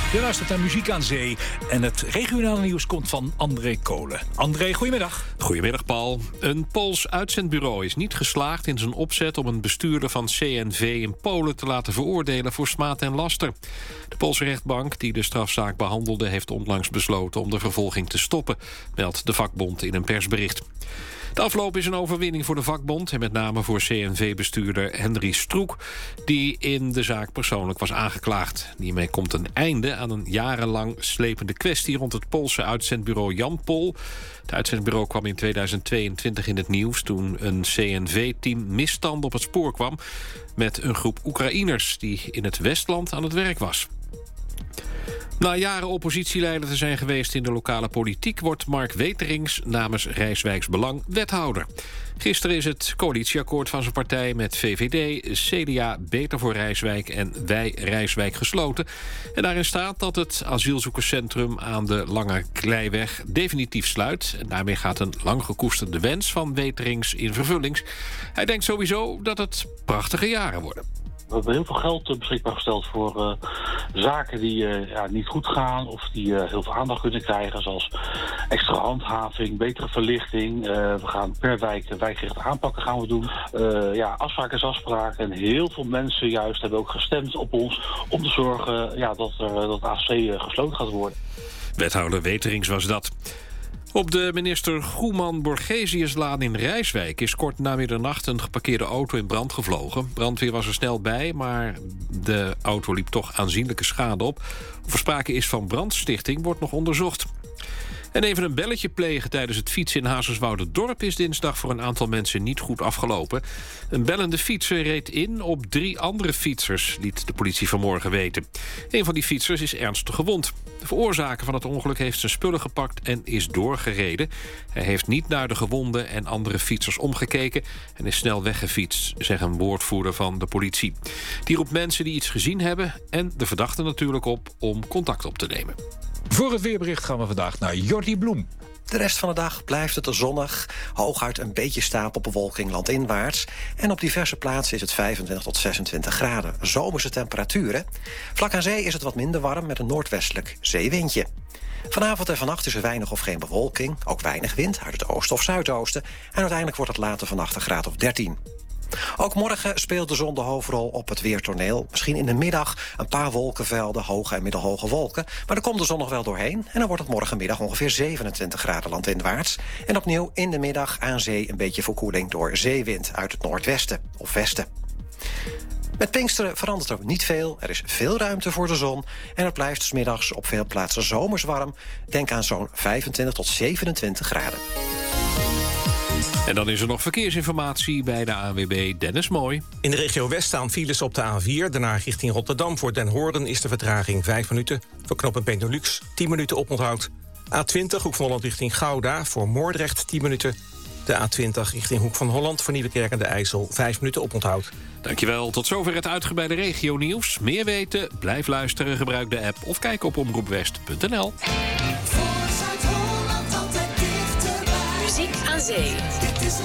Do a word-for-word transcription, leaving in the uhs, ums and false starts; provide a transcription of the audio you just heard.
Je luistert naar Muziek aan Zee en het regionale nieuws komt van André Kolen. André, goedemiddag. Goedemiddag, Paul. Een Pools uitzendbureau is niet geslaagd in zijn opzet om een bestuurder van C N V in Polen te laten veroordelen voor smaad en laster. De Poolse rechtbank die de strafzaak behandelde heeft onlangs besloten om de vervolging te stoppen, meldt de vakbond in een persbericht. De afloop is een overwinning voor de vakbond en met name voor C N V-bestuurder Henry Stroek, die in de zaak persoonlijk was aangeklaagd. Hiermee komt een einde aan een jarenlang slepende kwestie rond het Poolse uitzendbureau Jan Pol. Het uitzendbureau kwam in tweeduizend tweeëntwintig in het nieuws toen een C N V-team misstand op het spoor kwam met een groep Oekraïners die in het Westland aan het werk was. Na jaren oppositieleider te zijn geweest in de lokale politiek wordt Mark Weterings namens Rijswijks Belang wethouder. Gisteren is het coalitieakkoord van zijn partij met V V D, C D A, Beter voor Rijswijk en Wij Rijswijk gesloten. En daarin staat dat het asielzoekerscentrum aan de Lange Kleiweg definitief sluit. En daarmee gaat een lang gekoesterde wens van Weterings in vervulling. Hij denkt sowieso dat het prachtige jaren worden. We hebben heel veel geld beschikbaar gesteld voor uh, zaken die uh, ja, niet goed gaan of die uh, heel veel aandacht kunnen krijgen, zoals extra handhaving, betere verlichting. Uh, we gaan per wijk wijkgerichte aanpakken gaan we doen. Uh, ja, afspraken is afspraken en heel veel mensen juist hebben ook gestemd op ons om te zorgen ja, dat, er, dat A C uh, gesloten gaat worden. Wethouder Weterings was dat. Op de minister Groeman-Borgesiuslaan in Rijswijk is kort na middernacht een geparkeerde auto in brand gevlogen. Brandweer was er snel bij, maar de auto liep toch aanzienlijke schade op. Of er sprake is van brandstichting wordt nog onderzocht. En even een belletje plegen tijdens het fietsen in Hazerswoude-dorp is dinsdag voor een aantal mensen niet goed afgelopen. Een bellende fietser reed in op drie andere fietsers, liet de politie vanmorgen weten. Een van die fietsers is ernstig gewond. De veroorzaker van het ongeluk heeft zijn spullen gepakt en is doorgereden. Hij heeft niet naar de gewonden en andere fietsers omgekeken en is snel weggefietst, zegt een woordvoerder van de politie. Die roept mensen die iets gezien hebben en de verdachte natuurlijk op om contact op te nemen. Voor het weerbericht gaan we vandaag naar Jordi Bloem. De rest van de dag blijft het zonnig, hooguit een beetje stapelbewolking landinwaarts. En op diverse plaatsen is het vijfentwintig tot zesentwintig graden. Zomerse temperaturen. Vlak aan zee is het wat minder warm met een noordwestelijk zeewindje. Vanavond en vannacht is er weinig of geen bewolking, ook weinig wind uit het oosten of zuidoosten. En uiteindelijk wordt het later vannacht een graad of dertien. Ook morgen speelt de zon de hoofdrol op het weertoneel. Misschien in de middag een paar wolkenvelden, hoge en middelhoge wolken. Maar er komt de zon nog wel doorheen. En dan wordt het morgenmiddag ongeveer zevenentwintig graden landinwaarts. En opnieuw in de middag aan zee een beetje verkoeling door zeewind uit het noordwesten of westen. Met Pinksteren verandert er niet veel. Er is veel ruimte voor de zon. En het blijft 's middags op veel plaatsen zomers warm. Denk aan zo'n vijfentwintig tot zevenentwintig graden. En dan is er nog verkeersinformatie bij de A N W B Dennis Mooi. In de regio West staan files op de A vier. Daarna richting Rotterdam voor Den Hoorn is de vertraging vijf minuten. Voor knooppunt Benelux tien minuten oponthoud. A twintig Hoek van Holland richting Gouda voor Moordrecht tien minuten. De A twintig richting Hoek van Holland voor Nieuwekerk aan de IJssel vijf minuten oponthoud. Dankjewel, tot zover het uitgebreide regionieuws. Meer weten, blijf luisteren, gebruik de app of kijk op omroepwest punt n l. Muziek aan Zee.